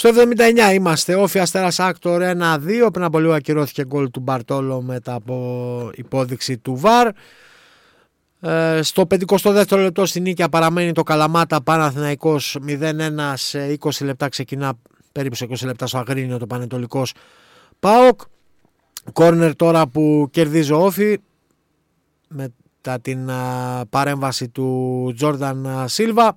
Στο 79 είμαστε. Όφη Αστέρας Άκτορ 1-2. Πριν από λίγο ακυρώθηκε γκολ του Μπαρτόλο μετά από υπόδειξη του ΒΑΡ. Στο 52ο λεπτό στην νίκη παραμένει το Καλαμάτα Παναθηναϊκός 0-1. Σε 20 λεπτά ξεκινά, περίπου σε 20 λεπτά στο Αγρίνιο, το Πανετολικός ΠΑΟΚ. Κόρνερ τώρα που κερδίζει ο Όφη μετά την παρέμβαση του Τζόρνταν Σίλβα.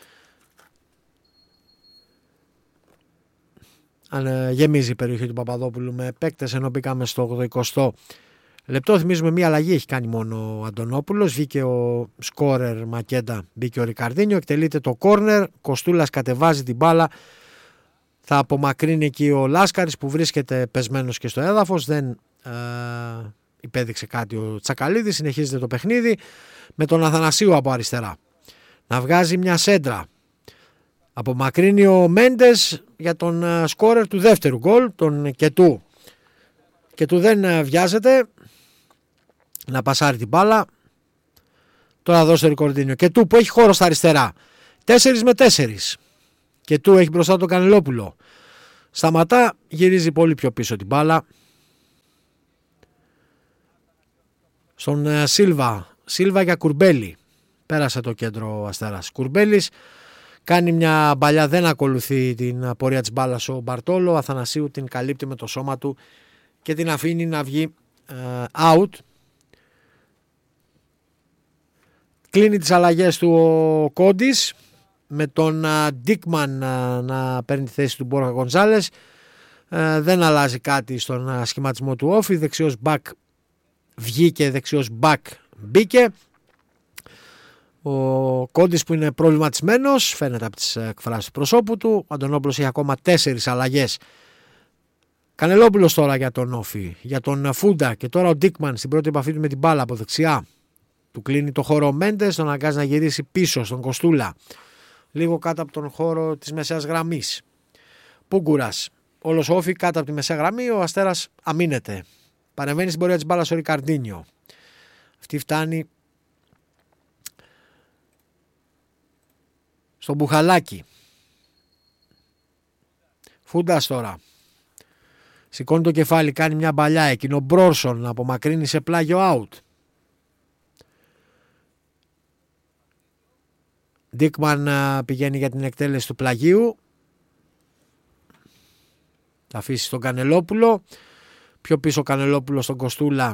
Γεμίζει η περιοχή του Παπαδόπουλου με παίκτες, ενώ μπήκαμε στο 80 λεπτό. Θυμίζουμε μία αλλαγή έχει κάνει μόνο ο Αντωνόπουλος. Βγήκε ο σκόρερ Μακέντα, μπήκε ο Ρικαρδίνιο. Εκτελείται το κόρνερ. Κοστούλας κατεβάζει την μπάλα. Θα απομακρύνει εκεί ο Λάσκαρης που βρίσκεται πεσμένος και στο έδαφος. Δεν υπέδειξε κάτι ο Τσακαλίδης. Συνεχίζεται το παιχνίδι με τον Αθανασίου από αριστερά να βγάζει μια σέντρα. Απομακρύνει ο Μέντες για τον σκόρερ του δεύτερου γκολ, τον Κετού. Κετού δεν βιάζεται να πασάρει την μπάλα. Τώρα δώσει το Ρικορντίνιο. Κετού που έχει χώρο στα αριστερά. 4-4. Κετού έχει μπροστά τον Κανελόπουλο. Σταματά, γυρίζει πολύ πιο πίσω την μπάλα. Στον Σίλβα. Σίλβα για Κουρμπέλη. Πέρασε το κέντρο Αστέρας. Κουρμπέλης κάνει μια μπαλιά, δεν ακολουθεί την πορεία της μπάλας ο Μπαρτόλο. Αθανασίου την καλύπτει με το σώμα του και την αφήνει να βγει out. Κλείνει τις αλλαγές του ο Κόντις με τον Ντίκμαν να παίρνει τη θέση του Μπόρχα Γκονζάλες. Δεν αλλάζει κάτι στον σχηματισμό του Όφη. Δεξιός μπακ βγήκε, δεξιός μπακ μπήκε. Ο Κόντις που είναι προβληματισμένος, φαίνεται από τις εκφράσεις του προσώπου του. Ο Αντωνόπουλος έχει ακόμα 4 αλλαγές. Κανελόπουλος τώρα για τον Όφη, για τον Φούντα και τώρα ο Ντίκμαν στην πρώτη επαφή του με την μπάλα από δεξιά. Του κλείνει το χώρο ο Μέντες, τον αναγκάζει να γυρίσει πίσω στον Κοστούλα. Λίγο κάτω από τον χώρο της μεσαίας γραμμής. Πούγκουρας. Όλος ο Όφη κάτω από τη μεσαία γραμμή, ο Αστέρας αμήνεται. Παρεμβαίνει στην πορεία της μπάλας ο Ρικαρντίνιο. Αυτή φτάνει στον Μπουχαλάκη. Φούντας τώρα. Σηκώνει το κεφάλι, κάνει μια μπαλιά. Εκείνο Μπρόρσον να απομακρύνει σε πλάγιο out. Ντίκμαν πηγαίνει για την εκτέλεση του πλαγίου. Θα αφήσει τον Κανελόπουλο. Πιο πίσω ο Κανελόπουλο στον Κοστούλα.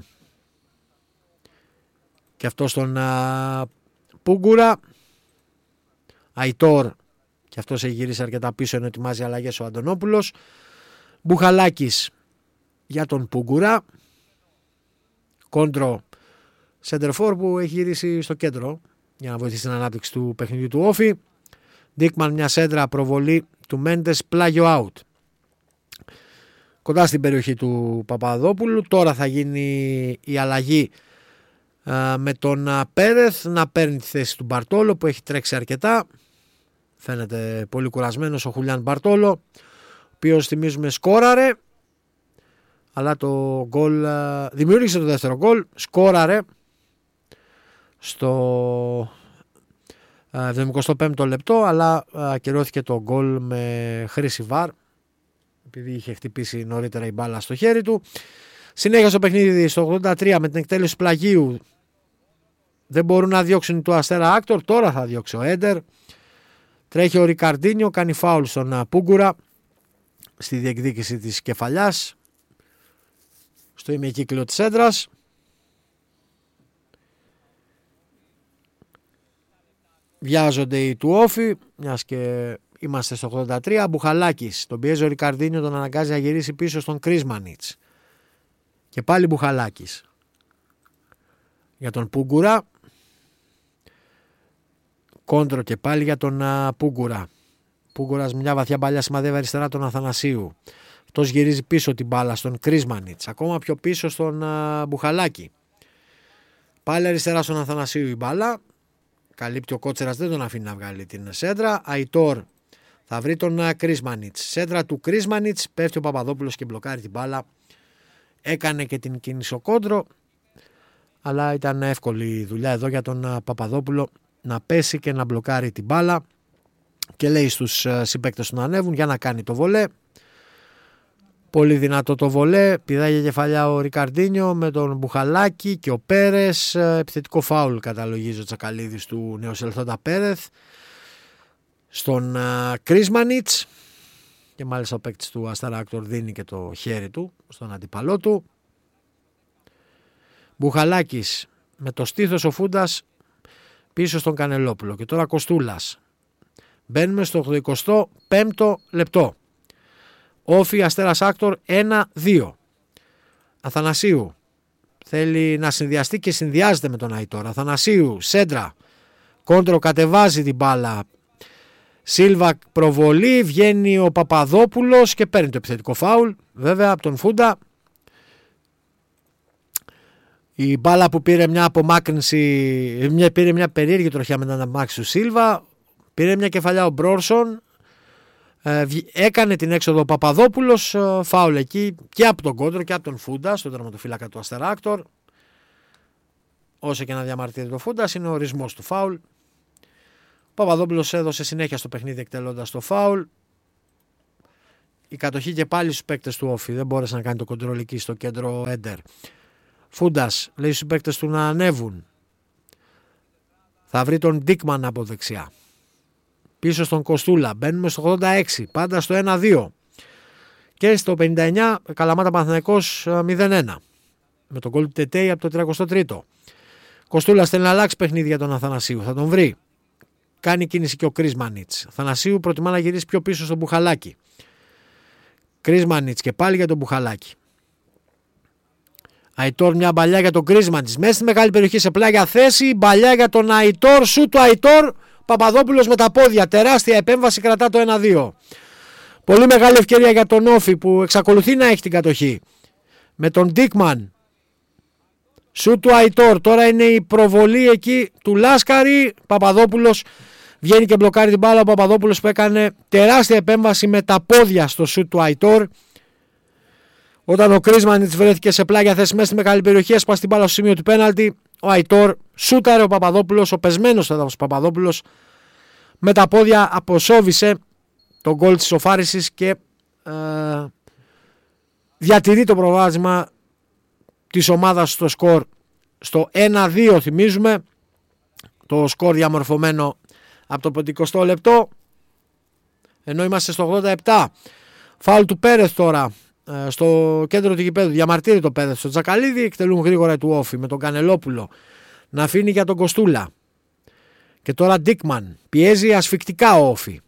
Και αυτό στον Πούγκουρα. Αϊτόρ. Και αυτός έχει γυρίσει αρκετά πίσω ενώ ετοιμάζει αλλαγές ο Αντωνόπουλος. Μπουχαλάκης για τον Πούγκουρα. Κόντρο σεντερφόρ που έχει γυρίσει στο κέντρο για να βοηθήσει την ανάπτυξη του παιχνιδιού του Όφη. Ντίκμαν μια σέντρα, προβολή του Μέντες, πλάγιο out. Κοντά στην περιοχή του Παπαδόπουλου. Τώρα θα γίνει η αλλαγή με τον Πέρεθ να παίρνει τη θέση του Μπαρτόλο που έχει τρέξει αρκετά. Φαίνεται πολύ κουρασμένος ο Χουλιάν Μπαρτόλο, ο οποίος θυμίζουμε σκόραρε, αλλά το γκολ δημιούργησε το δεύτερο γκολ, σκόραρε στο 75ο λεπτό, αλλά ακυρώθηκε το γκολ με χρήση βαρ επειδή είχε χτυπήσει νωρίτερα η μπάλα στο χέρι του. Συνέχεια στο παιχνίδι στο 83 με την εκτέλεση του πλαγίου. Δεν μπορούν να διώξουν το Αστέρα Άκτορ. Τώρα θα διώξει ο Έντερ. Τρέχει ο Ρικαρντίνιο, κάνει φάουλ στον Πούγκουρα στη διεκδίκηση της κεφαλιάς στο ημικύκλιο της έντρας. Βιάζονται οι του Όφη, μιας και είμαστε στο 83. Μπουχαλάκης, τον πιέζει ο Ρικαρντίνιο, τον αναγκάζει να γυρίσει πίσω στον Κρίσμανιτς. Και πάλι Μπουχαλάκης για τον Πούγκουρα. Κόντρο και πάλι για τον Πούγκουρα. Πούγκουρας μια βαθιά μπαλιά σημαδεύει αριστερά τον Αθανασίου. Αυτός γυρίζει πίσω την μπάλα στον Κρίσμανιτς. Ακόμα πιο πίσω στον Μπουχαλάκη. Πάλι αριστερά στον Αθανασίου η μπάλα. Καλύπτει ο Κότσερας, δεν τον αφήνει να βγάλει την σέντρα. Αϊτόρ θα βρει τον Κρίσμανιτς. Σέντρα του Κρίσμανιτς, πέφτει ο Παπαδόπουλος και μπλοκάρει την μπάλα. Έκανε και την κίνηση ο Κόντρο, αλλά ήταν εύκολη η δουλειά εδώ για τον Παπαδόπουλο να πέσει και να μπλοκάρει την μπάλα. και λέει στους συμπαίκτες του να ανέβουν για να κάνει το βολέ. Πολύ δυνατό το βολέ, πηδάει για κεφαλιά ο Ρικαρντίνιο με τον Μπουχαλάκη και ο Πέρες. Επιθετικό φάουλ καταλογίζει ο Τσακαλίδης του νεοσελθόντα Πέρεθ στον Κρίσμανιτς, και μάλιστα ο παίκτης του Ασταράκτορ δίνει και το χέρι του στον αντίπαλό του. Μπουχαλάκης με το στήθος ο Φούντας πίσω στον Κανελόπουλο, και τώρα Κοστούλας. Μπαίνουμε στο 85ο λεπτό. Όφι Αστέρας Άκτορ 1-2. Αθανασίου θέλει να συνδυαστεί και συνδυάζεται με τον Αϊτόρ. Αθανασίου σέντρα, κόντρο, κατεβάζει την μπάλα. Σίλβα προβολή, βγαίνει ο Παπαδόπουλος και παίρνει το επιθετικό φάουλ βέβαια από τον Φούντα. Η μπάλα που πήρε μια απομάκρυνση, πήρε μια περίεργη τροχιά με την αναμάξη του Σίλβα, πήρε μια κεφαλιά ο Μπρόρσον, έκανε την έξοδο ο Παπαδόπουλος, φάουλ εκεί και από τον κόντρο και από τον Φούντα στον τερματοφύλακα του Αστεράκτορ. Όσο και να διαμαρτύρει το Φούντας, είναι ο ορισμός του φάουλ. Ο Παπαδόπουλος έδωσε συνέχεια στο παιχνίδι εκτελώντας το φάουλ. Η κατοχή και πάλι στους παίκτες του Όφι, δεν μπόρεσε να κάνει το κοντρόλ εκεί στο κέντρο Έντερ. Φούντας λέει στους παίκτες του να ανέβουν. Θα βρει τον Ντίκμαν από δεξιά. Πίσω στον Κοστούλα. Μπαίνουμε στο 86. Πάντα στο 1-2. Και στο 59 Καλαμάτα Παναθηναϊκός 0-1. Με τον γκολ του Τετέι από το 33ο. Κοστούλας θέλει να αλλάξει παιχνίδι για τον Αθανασίου. Θα τον βρει. Κάνει κίνηση και ο Κρίσμανιτς. Αθανασίου προτιμά να γυρίσει πιο πίσω στον Μπουχαλάκη. Κρίσμανιτς και πάλι για τον Μπουχαλάκη. Αϊτόρ, μια μπαλιά για τον Κρίσμανιτς. Μέσα στη μεγάλη περιοχή σε πλάγια θέση. Μπαλιά για τον Αϊτόρ. Σου του Αϊτόρ. Παπαδόπουλος με τα πόδια. Τεράστια επέμβαση, κρατά το 1-2. Πολύ μεγάλη ευκαιρία για τον Όφι που εξακολουθεί να έχει την κατοχή. Με τον Ντίκμαν. Σου του Αϊτόρ. Τώρα είναι η προβολή εκεί του Λάσκαρη. Παπαδόπουλος βγαίνει και μπλοκάρει την μπάλα. Ο Παπαδόπουλος που έκανε τεράστια επέμβαση με τα πόδια στο σου του Αϊτόρ. Όταν ο Κρίσμανιτς βρέθηκε σε πλάγια θέση μέσα στη μεγάλη περιοχή, έσπασε την μπάλα στο σημείο του πέναλτι. Ο Αϊτόρ σούταρε, ο Παπαδόπουλος, ο πεσμένος έδαφος Παπαδόπουλος, με τα πόδια αποσόβησε τον γκολ της ισοφάρισης και διατηρεί το προβάδισμα της ομάδας στο σκορ στο 1-2. Θυμίζουμε το σκορ διαμορφωμένο από το 50 λεπτό, ενώ είμαστε στο 87. Φάουλ του Πέρεθ τώρα στο κέντρο του γηπέδου. Διαμαρτύρει το Πέρεθ στο Τζακαλίδη. Εκτελούν γρήγορα του Όφι με τον Κανελόπουλο να αφήνει για τον Κοστούλα. Και τώρα Ντίκμαν. Πιέζει ασφικτικά ο Όφι.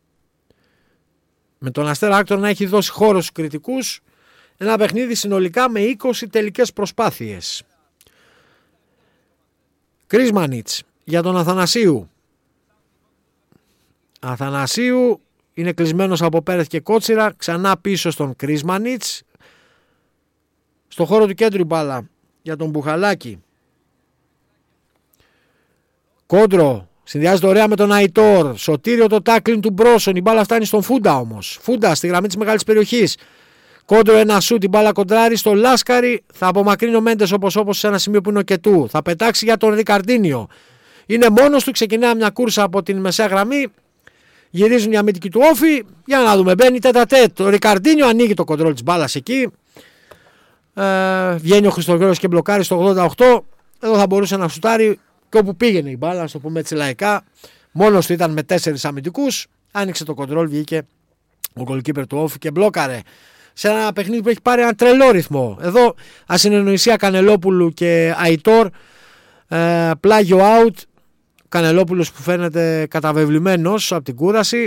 Με τον Αστέρα Άκτορ να έχει δώσει χώρο στους κριτικούς. Ένα παιχνίδι συνολικά με 20 τελικές προσπάθειες. Κρίσμανιτς για τον Αθανασίου. Αθανασίου είναι κλεισμένος από Πέρεθ και Κότσιρα. Ξανά πίσω στον Κρίσμανιτς. Στο χώρο του κέντρου μπάλα για τον Μπουχαλάκη. Κόντρο. Συνδυάζεται ωραία με τον Αϊτόρ. Σωτήριο το τάκλιν του Μπρόσον. Η μπάλα φτάνει στον Φούντα όμως. Φούντα στη γραμμή της μεγάλης περιοχής. Κόντρο, ένα σου, την μπάλα κοντράρει στο Λάσκαρη. Θα απομακρύνει ο Μέντες όπως σε ένα σημείο που είναι ο Κετού. Θα πετάξει για τον Ρικαρντίνιο. Είναι μόνος του. Ξεκινά μια κούρσα από την μεσαία γραμμή. Γυρίζουν οι αμυντικοί του Όφι. Για να δούμε. Μπαίνει τέτα-τέτ. Ο Ρικαρντίνιο ανοίγει το κοντρόλ της μπάλας εκεί. Βγαίνει ο Χριστογιώρος και μπλοκάρει στο 88. Εδώ θα μπορούσε να σουτάρει και όπου πήγαινε η μπάλα, να το πούμε έτσι λαϊκά. Μόνος του ήταν με 4 αμυντικούς. Άνοιξε το κοντρόλ, βγήκε ο goalkeeper του Όφι και μπλόκαρε. Σε ένα παιχνίδι που έχει πάρει ένα τρελό ρυθμό. Εδώ ασυνεννοησία Κανελόπουλου και Αϊτόρ. Πλάγιο out. Κανελόπουλος που φαίνεται καταβεβλημένος από την κούραση.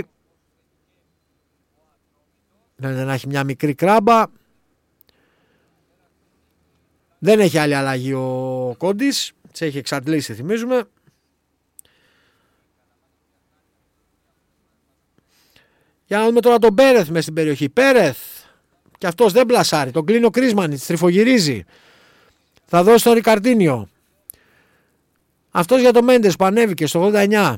Φαίνεται να έχει μια μικρή κράμπα. Δεν έχει άλλη αλλαγή ο Κόντης. Σε έχει εξαντλήσει, θυμίζουμε. Για να δούμε τώρα τον Πέρεθ μες στην περιοχή. Πέρεθ. Και αυτός δεν πλασάρει. Τον κλείνει ο Κρίσμανιτς. Τριφογυρίζει. Θα δώσει τον Ρικαρντίνιο. Αυτός για τον Μέντες που ανέβηκε στο 89.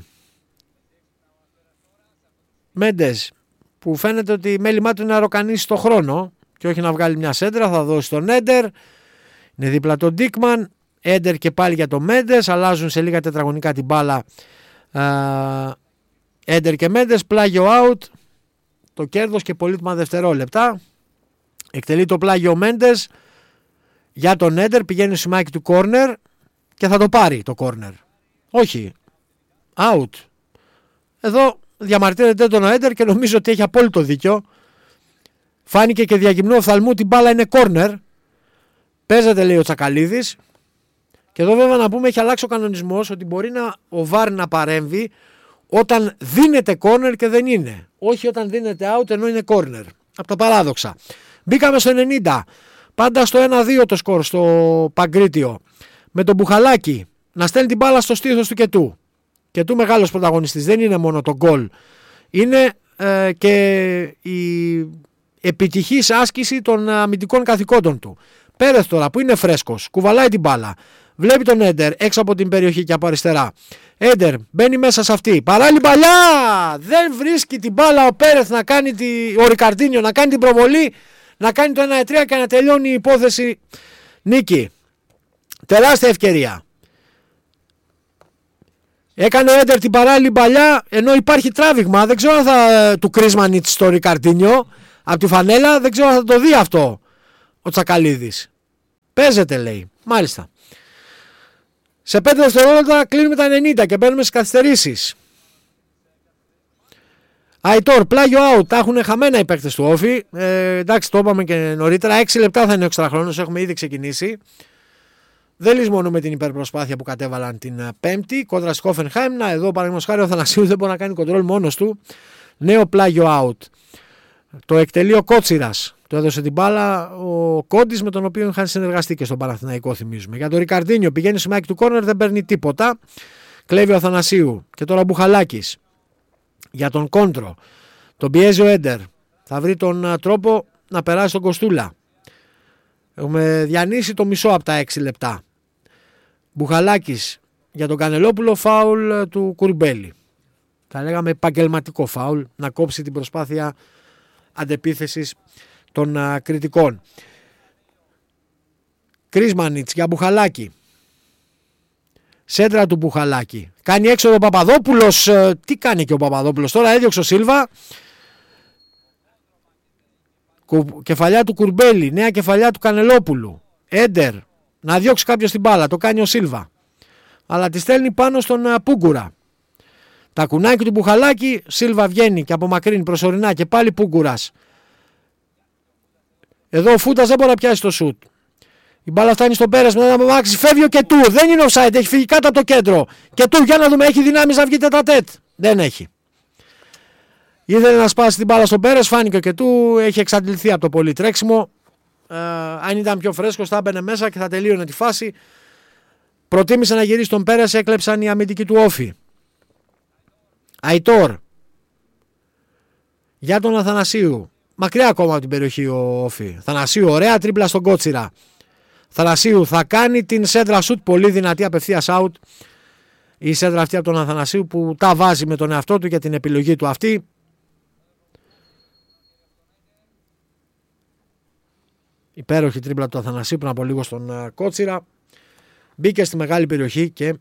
Μέντες που φαίνεται ότι η μέλημά του είναι να ροκανίσει το χρόνο και όχι να βγάλει μια σέντρα. Θα δώσει τον Έντερ. Είναι δίπλα τον Ντίκμαν. Έντερ και πάλι για τον Μέντες. Αλλάζουν σε λίγα τετραγωνικά την μπάλα Έντερ και Μέντες, πλάγιο out. Το κέρδος και πολύτιμα δευτερόλεπτα. Εκτελεί το πλάγιο Μέντες για τον Έντερ, πηγαίνει στο σημάκι του corner και θα το πάρει το corner. Όχι, out. Εδώ διαμαρτύρεται τον Έντερ και νομίζω ότι έχει απόλυτο δίκιο. Φάνηκε και διαγυμνού οφθαλμού, την μπάλα είναι corner. Παίζεται, λέει ο Τσακαλίδης. Και εδώ βέβαια να πούμε έχει αλλάξει ο κανονισμός ότι μπορεί ο VAR να παρέμβει όταν δίνεται corner και δεν είναι. Όχι όταν δίνεται out ενώ είναι corner. Από τα παράδοξα. Μπήκαμε στο 90. Πάντα στο 1-2 το σκορ στο Παγκρίτιο. Με τον Μπουχαλάκη να στέλνει την μπάλα στο στήθος του Κετού. Κετού μεγάλος πρωταγωνιστής. Δεν είναι μόνο το γκολ. Είναι και η επιτυχής άσκηση των αμυντικών καθηκόντων του. Πέρεθ τώρα που είναι φρέσκος, κουβαλάει την μπάλα. Βλέπει τον Έντερ έξω από την περιοχή και από αριστερά. Έντερ μπαίνει μέσα σε αυτή. Παράλληλη παλιά! Δεν βρίσκει την μπάλα ο Πέρεθ να κάνει ο Ρικαρντίνιο να κάνει την προβολή, να κάνει το 1-3 και να τελειώνει η υπόθεση νίκη. Τεράστια ευκαιρία. Έκανε ο Έντερ την παράλληλη παλιά ενώ υπάρχει τράβηγμα. Δεν ξέρω αν θα του Κρίσμανιτς στο Ρικαρντίνιο από τη φανέλα. Δεν ξέρω αν θα το δει αυτό ο Τσακαλίδης. Παίζεται, λέει. Μάλιστα. Σε 5 δευτερόλεπτα κλείνουμε τα 90 και μπαίνουμε στις καθυστερήσεις. Αϊτόρ, πλάγιο out. Τα έχουν χαμένα οι παίκτες του Όφη. Εντάξει, το είπαμε και νωρίτερα. 6 λεπτά θα είναι ο εξτραχρόνος. Έχουμε ήδη ξεκινήσει. Δεν λησμονούμε την υπερπροσπάθεια που κατέβαλαν την Πέμπτη κόντρα στη Χόφενχάιμ. Να, εδώ παραδείγματος χάρη ο Θανασίου δεν μπορεί να κάνει κοντρόλ μόνος του. Νέο πλάγιο out. Το εκτελεί ο Κότσιρας. Το έδωσε την μπάλα ο Κόντις με τον οποίο είχαν συνεργαστεί και στον Παναθηναϊκό, θυμίζουμε. Για τον Ρικαρντίνιο πηγαίνει στο μάκι του κόρνερ, δεν παίρνει τίποτα. Κλέβει ο Θανασίου. Και τώρα Μπουχαλάκης. Για τον Κόντρο. Τον πιέζει ο Έντερ. Θα βρει τον τρόπο να περάσει στον Κοστούλα. Έχουμε διανύσει το μισό από τα 6 λεπτά. Μπουχαλάκης για τον Κανελόπουλο, φάουλ του Κουρμπέλη. Θα λέγαμε επαγγελματικό φάουλ, να κόψει την προσπάθεια αντεπίθεσης των κριτικών. Κρίσμανιτς για Μπουχαλάκη. Σέντρα του Μπουχαλάκη. Κάνει έξοδο ο Παπαδόπουλος. Τι κάνει και ο Παπαδόπουλος τώρα, έδιωξε ο Σίλβα. Κεφαλιά του Κουρμπέλη. Νέα κεφαλιά του Κανελόπουλου. Έντερ. Να διώξει κάποιος την μπάλα. Το κάνει ο Σίλβα. Αλλά τη στέλνει πάνω στον Πούγκουρα. Τα κουνάκι του Μπουχαλάκη. Σίλβα βγαίνει και απομακρύνει προσωρινά και πάλι Πούγκουρας. Εδώ ο Φούτας δεν μπορεί να πιάσει το σουτ. Η μπάλα φτάνει στον Πέρες με ένα μάξι. Φεύγει ο Κετού. Δεν είναι offside. Έχει φύγει κάτω από το κέντρο. Κετού, για να δούμε. Έχει δυνάμεις να βγει τετατέτ. Δεν έχει. Ήθελε να σπάσει την μπάλα στον Πέρες. Φάνηκε ο Κετού. Έχει εξαντληθεί από το πολύ τρέξιμο. Αν ήταν πιο φρέσκος θα έμπαινε μέσα και θα τελείωνε τη φάση. Προτίμησε να γυρίσει τον Πέρες. Έκλεψαν οι αμυντικοί του Όφη. Αϊτόρ. Για τον Αθανασίου. Μακριά ακόμα από την περιοχή ο Όφη. Θανασίου, ωραία τρίπλα στον Κότσιρα. Θανασίου θα κάνει την σέντρα σουτ, πολύ δυνατή, απευθείας out. Η σέντρα αυτή από τον Αθανασίου που τα βάζει με τον εαυτό του για την επιλογή του αυτή. Υπέροχη τρίπλα του Αθανασίου πριν από λίγο στον Κότσιρα. Μπήκε στη μεγάλη περιοχή και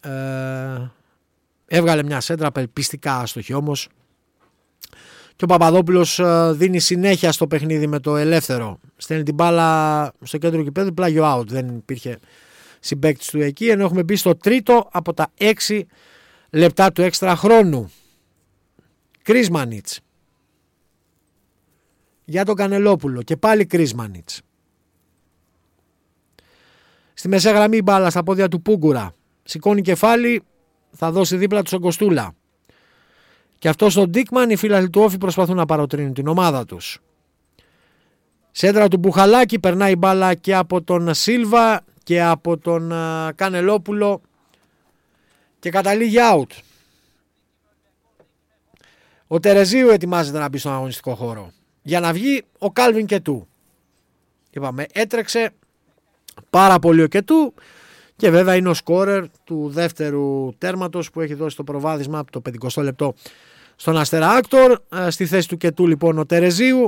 έβγαλε μια σέντρα απελπιστικά άστοχη όμως. Και ο Παπαδόπουλος δίνει συνέχεια στο παιχνίδι με το ελεύθερο. Στέλνει την μπάλα στο κέντρο γηπέδου, πλάγιο out. Δεν υπήρχε συμπαίκτης του εκεί. Ενώ έχουμε μπει στο τρίτο από τα 6 λεπτά του έξτρα χρόνου. Κρίσμανιτς. Για τον Κανελόπουλο. Και πάλι Κρίσμανιτς. Στη μεσαία γραμμή μπάλα στα πόδια του Πούγκουρα. Σηκώνει κεφάλι. Θα δώσει δίπλα του στον Κοστούλα. Και αυτό στον Ντίκμαν οι φίλοι του Όφη προσπαθούν να παροτρύνουν την ομάδα τους. Σέντρα του Μπουχαλάκη, περνάει η μπάλα και από τον Σίλβα και από τον Κανελόπουλο και καταλήγει out. Ο Τερεζίου ετοιμάζεται να μπει στον αγωνιστικό χώρο. Για να βγει ο Κάλβιν Κετού. Είπαμε, έτρεξε πάρα πολύ ο Κετού και βέβαια είναι ο σκόρερ του δεύτερου τέρματος που έχει δώσει το προβάδισμα από το 50 λεπτό στον Αστέρα Άκτορ. Στη θέση του Κετού λοιπόν ο Τερεζίου.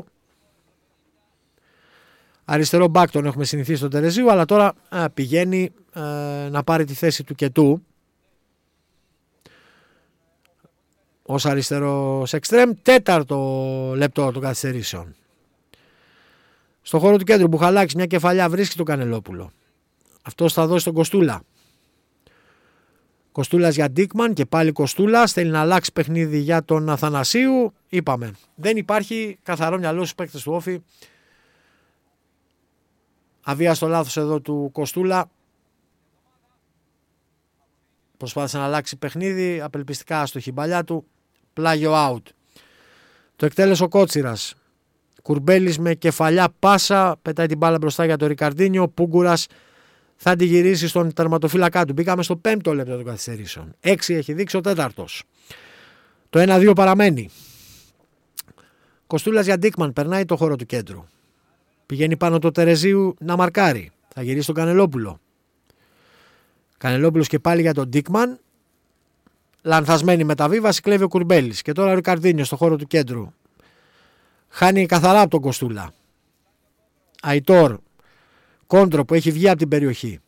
Αριστερό μπακ τον έχουμε συνηθίσει τον Τερεζίου, αλλά τώρα πηγαίνει να πάρει τη θέση του Κετού. ως αριστερός εξτρέμ, 4ο λεπτό των καθυστερήσεων. Στο χώρο του κέντρου Μπουχαλάκης, μια κεφαλιά βρίσκει τον Κανελόπουλο. Αυτός θα δώσει τον Κοστούλα. Κοστούλας για Ντίκμαν και πάλι Κοστούλας. Θέλει να αλλάξει παιχνίδι για τον Αθανασίου. Είπαμε, δεν υπάρχει καθαρό μυαλό στους παίκτες του Όφη. Αβίαστο λάθος εδώ του Κοστούλα. Προσπάθησε να αλλάξει παιχνίδι. Απελπιστικά στο χιμπαλιά του. Πλάγιο out. Το εκτέλεσε ο Κότσιρας. Κουρμπέλης με κεφαλιά πάσα. Πετάει την μπάλα μπροστά για τον Ρικαρντίνιο. Πούγκουρας θα τη γυρίσει στον τερματοφύλακά του. Μπήκαμε στο 5ο λεπτό των καθυστερήσεων. 6 έχει δείξει ο 4ος. Το 1-2 παραμένει. Κοστούλας για Ντίκμαν. Περνάει το χώρο του κέντρου. Πηγαίνει πάνω το Τερεζίου να μαρκάρει. Θα γυρίσει τον Κανελόπουλο. Κανελόπουλος και πάλι για τον Ντίκμαν. Λανθασμένη μεταβίβαση, κλέβει ο Κουρμπέλης. Και τώρα ο Ρικαρντίνιο στο χώρο του κέντρου. Χάνει καθαρά από τον Κοστούλα. Αϊτόρ. Κόντρο που έχει βγει από την περιοχή.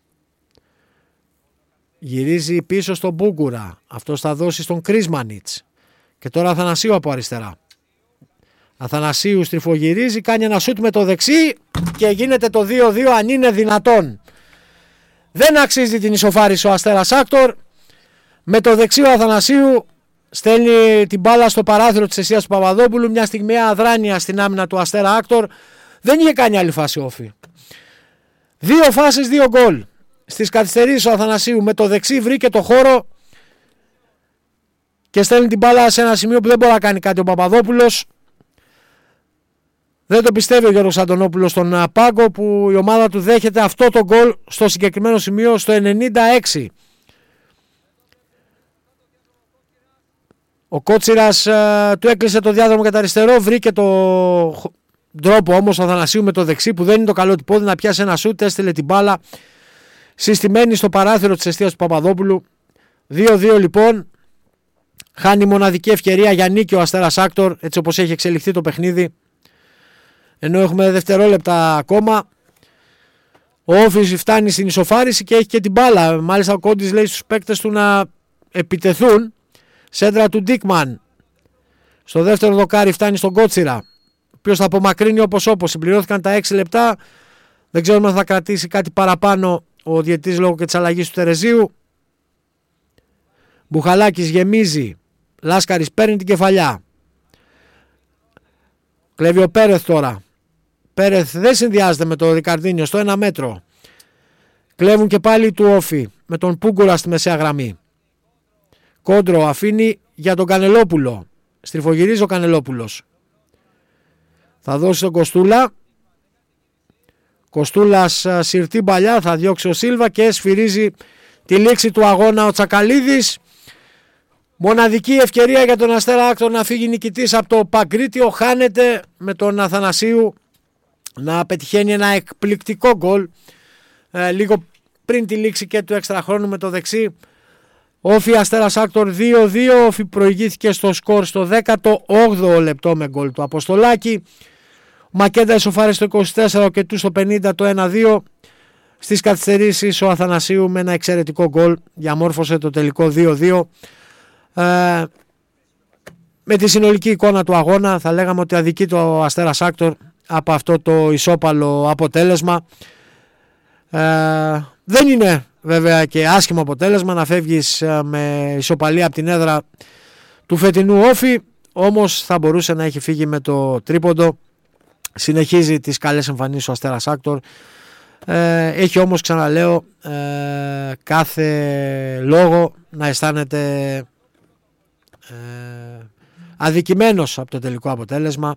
Γυρίζει πίσω στον Μπούγκουρα. Αυτός θα δώσει στον Κρίσμανιτς. Και τώρα Αθανασίου από αριστερά. Αθανασίου στριφογυρίζει, κάνει ένα σούτ με το δεξί και γίνεται το 2-2 αν είναι δυνατόν. Δεν αξίζει την ισοφάριση ο Αστέρας Άκτορ. Με το δεξί ο Αθανασίου στέλνει την μπάλα στο παράθυρο της εστίας του Παπαδόπουλου. Μια στιγμιαία αδράνεια στην άμυνα του Αστέρα Άκτορ. Δεν είχε κάνει άλλη φάση Όφη. 2 φάσεις, 2 γκολ. Στις καθυστερήσεις ο Αθανασίου με το δεξί βρήκε το χώρο και στέλνει την μπάλα σε ένα σημείο που δεν μπορεί να κάνει κάτι ο Παπαδόπουλος. Δεν το πιστεύει ο Γιώργος Αντωνόπουλος στον πάγκο που η ομάδα του δέχεται αυτό το γκολ στο συγκεκριμένο σημείο στο 96. Ο Κότσιρας του έκλεισε το διάδρομο για το αριστερό, βρήκε το τρόπο όμως ο Αθανασίου με το δεξί που δεν είναι το καλό του πόδι να πιάσει ένα σούτ, έστειλε την μπάλα συστημένη στο παράθυρο της εστίας του Παπαδόπουλου. 2-2 λοιπόν. Χάνει μοναδική ευκαιρία για νίκη ο Αστέρας Άκτορ έτσι όπως έχει εξελιχθεί το παιχνίδι. Ενώ έχουμε δευτερόλεπτα ακόμα. Ο Όφης φτάνει στην ισοφάριση και έχει και την μπάλα. Μάλιστα ο Κόντις λέει στους παίκτες του να επιτεθούν. Σέντρα του Ντίκμαν. Στο δεύτερο δοκάρι φτάνει στον Κότσιρα. Ο οποίος θα απομακρύνει όπως. Συμπληρώθηκαν τα 6 λεπτά. Δεν ξέρουμε αν θα κρατήσει κάτι παραπάνω ο διαιτητής λόγω και της αλλαγής του Τερεζίου. Μπουχαλάκης γεμίζει. Λάσκαρης παίρνει την κεφαλιά. Κλέβει ο Πέρεθ τώρα. Πέρεθ δεν συνδυάζεται με τον Ρικαρντίνιο στο 1 μέτρο. Κλέβουν και πάλι του Όφη με τον Πούγκουρα στη μεσαία γραμμή. Κόντρο αφήνει για τον Κανελόπουλο. Στριφογυρίζει ο Κανελόπουλος. Θα δώσει τον Κοστούλα. Κοστούλας συρτή μπαλιά, θα διώξει ο Σίλβα και σφυρίζει τη λήξη του αγώνα ο Τσακαλίδης. Μοναδική ευκαιρία για τον Αστέρα Άκτορ να φύγει νικητής από το Παγκρίτιο. Χάνεται με τον Αθανασίου να πετυχαίνει ένα εκπληκτικό γκολ λίγο πριν τη λήξη και του έξτρα χρόνου με το δεξί. Όφη Αστέρας Άκτορ 2-2. Όφη προηγήθηκε στο σκορ στο 18ο λεπτό με γκολ του Αποστολάκη. Ο Μακέντα ισοφάρισε στο 24 και του στο 50 το 1-2. Στις καθυστερήσεις ο Αθανασίου με ένα εξαιρετικό γκολ διαμόρφωσε το τελικό 2-2. Με τη συνολική εικόνα του αγώνα θα λέγαμε ότι αδικεί το Αστέρας Άκτορ από αυτό το ισόπαλο αποτέλεσμα. Δεν είναι βέβαια και άσχημο αποτέλεσμα να φεύγεις με ισοπαλία από την έδρα του φετινού Όφη, όμως θα μπορούσε να έχει φύγει με το τρίποντο. Συνεχίζει τις καλές εμφανίσεις ο Αστέρας Άκτορ. Έχει όμως, ξαναλέω, κάθε λόγο να αισθάνεται αδικημένος από το τελικό αποτέλεσμα.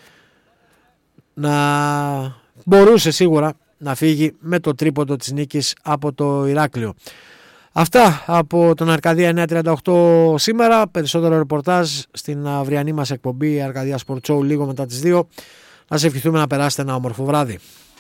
Να μπορούσε σίγουρα να φύγει με το τρίποντο της νίκης από το Ηράκλειο. Αυτά από τον Αρκαδία 938 σήμερα. Περισσότερο ρεπορτάζ στην αυριανή μας εκπομπή Αρκαδία Sport Show λίγο μετά τις 2. Να σε ευχηθούμε να περάσετε ένα όμορφο βράδυ.